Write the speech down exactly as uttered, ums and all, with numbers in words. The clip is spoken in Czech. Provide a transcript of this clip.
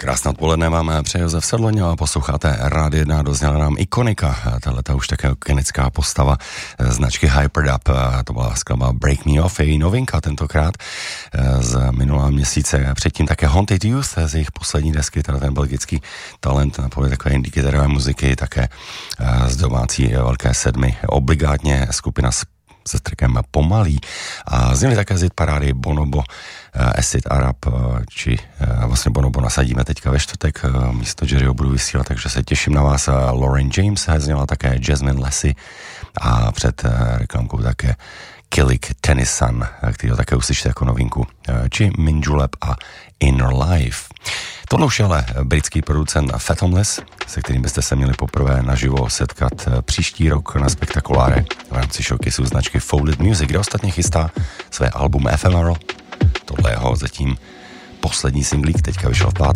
Krásné odpoledne vám přeje Josef Sedloň a posloucháte Rádio jedna, dozněla nám ikonika, tahleta už také ikonická postava značky Hyperdub, to byla skladba Break Me Off, její novinka tentokrát z minulého měsíce, předtím také Haunted Youth z jejich poslední desky, teda ten belgický talent na poli takové indie gitarové muziky, také z domácí velké sedmi, obligátně skupina se trackem Pomalý a zněli také z hit parády Bonobo, Acid Arab, či vlastně Bonobo nasadíme teďka ve čtvrtek, místo Jerryho budu vysílat, takže se těším na vás. Lauren James zněla také Jasmine Lassie a před reklamkou také Killick Tennyson, který také uslyšíte jako novinku, či Minjulep a Inner Life. Tohle už je ale britský producent Fathomless, se kterým byste se měli poprvé naživo setkat příští rok na Spektakuláre v rámci showcaseu značky Folded Music, kde ostatně chystá své album Ephemeral. Tohle je jeho zatím poslední singlík, teďka vyšel v pátek.